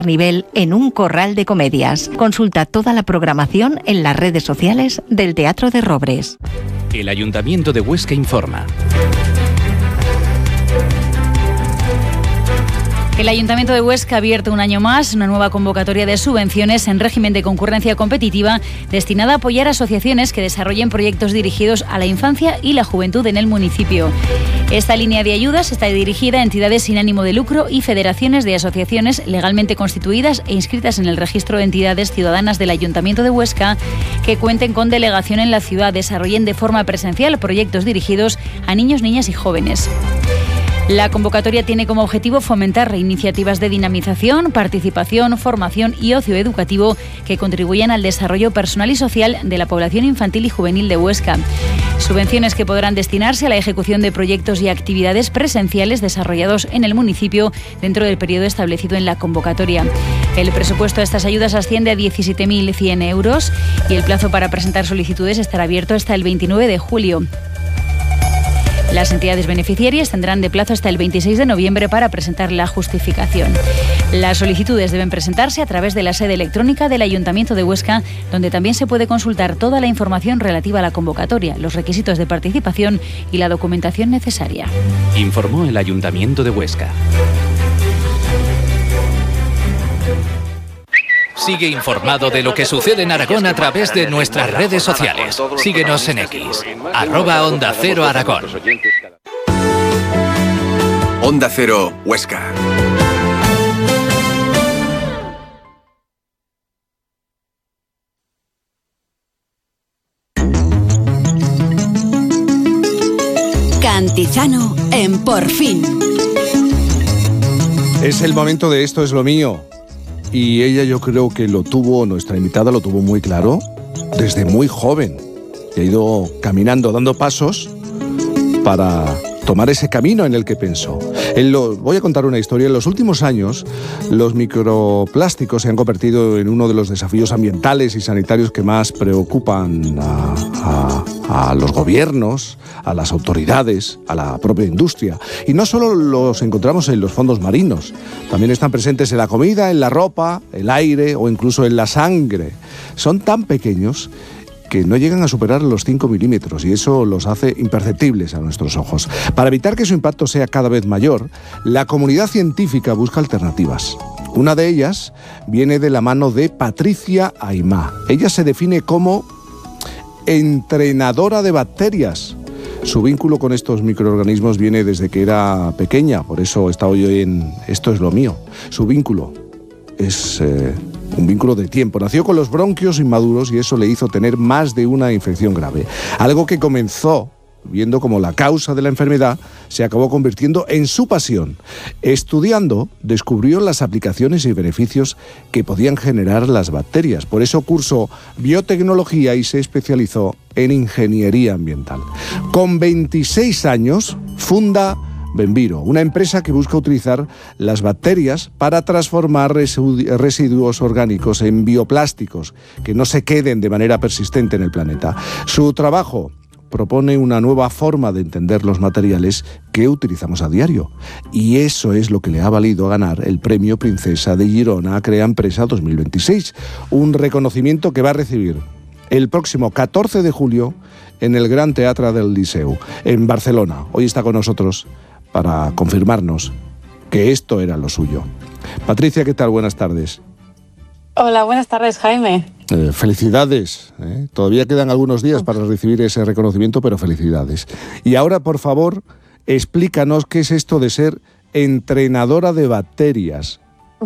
nivel en un corral de comedias. Consulta toda la programación en las redes sociales del Teatro de Robres. El Ayuntamiento de Huesca informa. El Ayuntamiento de Huesca ha abierto un año más una nueva convocatoria de subvenciones en régimen de concurrencia competitiva destinada a apoyar asociaciones que desarrollen proyectos dirigidos a la infancia y la juventud en el municipio. Esta línea de ayudas está dirigida a entidades sin ánimo de lucro y federaciones de asociaciones legalmente constituidas e inscritas en el Registro de Entidades Ciudadanas del Ayuntamiento de Huesca que cuenten con delegación en la ciudad, desarrollen de forma presencial proyectos dirigidos a niños, niñas y jóvenes. La convocatoria tiene como objetivo fomentar iniciativas de dinamización, participación, formación y ocio educativo que contribuyan al desarrollo personal y social de la población infantil y juvenil de Huesca. Subvenciones que podrán destinarse a la ejecución de proyectos y actividades presenciales desarrollados en el municipio dentro del periodo establecido en la convocatoria. El presupuesto de estas ayudas asciende a 17.100 euros y el plazo para presentar solicitudes estará abierto hasta el 29 de julio. Las entidades beneficiarias tendrán de plazo hasta el 26 de noviembre para presentar la justificación. Las solicitudes deben presentarse a través de la sede electrónica del Ayuntamiento de Huesca, donde también se puede consultar toda la información relativa a la convocatoria, los requisitos de participación y la documentación necesaria. Informó el Ayuntamiento de Huesca. Sigue informado de lo que sucede en Aragón a través de nuestras redes sociales. Síguenos en X, @OndaCeroAragón. Onda Cero, Huesca. Cantizano en Por Fin. Es el momento de Esto es lo mío. Y ella, yo creo que nuestra invitada lo tuvo muy claro desde muy joven. Y ha ido caminando, dando pasos para tomar ese camino en el que pensó. Voy a contar una historia. En los últimos años, los microplásticos se han convertido en uno de los desafíos ambientales y sanitarios que más preocupan a los gobiernos, a las autoridades, a la propia industria. Y no solo los encontramos en los fondos marinos, también están presentes en la comida, en la ropa, el aire o incluso en la sangre. Son tan pequeños que no llegan a superar los 5 milímetros y eso los hace imperceptibles a nuestros ojos. Para evitar que su impacto sea cada vez mayor, la comunidad científica busca alternativas. Una de ellas viene de la mano de Patricia Aimá. Ella se define como entrenadora de bacterias. Su vínculo con estos microorganismos viene desde que era pequeña, por eso está hoy en Esto es lo mío. Su vínculo es un vínculo de tiempo. Nació con los bronquios inmaduros y eso le hizo tener más de una infección grave. Algo que comenzó viendo como la causa de la enfermedad se acabó convirtiendo en su pasión. Estudiando, descubrió las aplicaciones y beneficios que podían generar las bacterias. Por eso cursó biotecnología y se especializó en ingeniería ambiental. Con 26 años, funda Benviro, una empresa que busca utilizar las bacterias para transformar residuos orgánicos en bioplásticos que no se queden de manera persistente en el planeta. Su trabajo propone una nueva forma de entender los materiales que utilizamos a diario. Y eso es lo que le ha valido ganar el Premio Princesa de Girona Crea Empresa 2026, un reconocimiento que va a recibir el próximo 14 de julio en el Gran Teatre del Liceu, en Barcelona. Hoy está con nosotros para confirmarnos que esto era lo suyo. Patricia, ¿qué tal? Buenas tardes. Hola, buenas tardes, Jaime. Felicidades. Todavía quedan algunos días para recibir ese reconocimiento, pero felicidades. Y ahora, por favor, explícanos qué es esto de ser entrenadora de bacterias.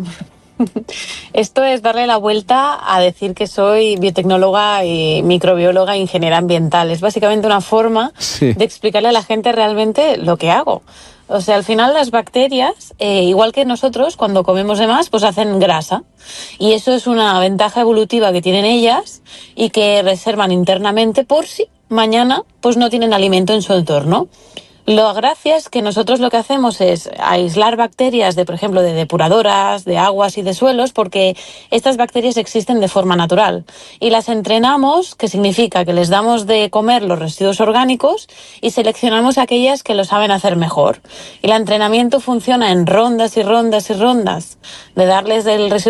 Esto es darle la vuelta a decir que soy biotecnóloga y microbióloga e ingeniera ambiental. Es básicamente una forma de explicarle a la gente realmente lo que hago. O sea, al final las bacterias, igual que nosotros, cuando comemos de más, pues hacen grasa. Y eso es una ventaja evolutiva que tienen ellas y que reservan internamente por si mañana pues no tienen alimento en su entorno. La gracia es que nosotros lo que hacemos es aislar bacterias por ejemplo, de depuradoras, de aguas y de suelos, porque estas bacterias existen de forma natural. Y las entrenamos, que significa que les damos de comer los residuos orgánicos y seleccionamos aquellas que lo saben hacer mejor. Y el entrenamiento funciona en rondas y rondas y rondas de darles del residuo